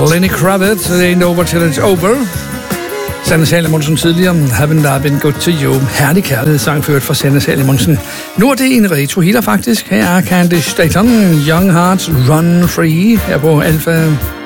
Lenny Kravitz, It Ain't Over Till It's Over. Sanne Salomonsen tidligere, Haven't I Been Good To You. Herlig kærlighedssang ført fra Sanne Salomonsen. Nu er det en retro-hitter faktisk. Her er Candice Staton, Young Hearts Run Free, her på Alpha.